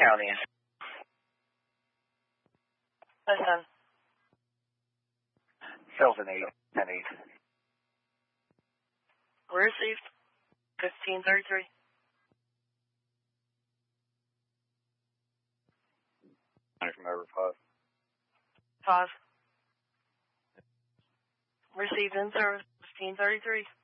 County. Listen. 7-8-10-8. Received. 1533. From over 5. 5. Received in service. 1533.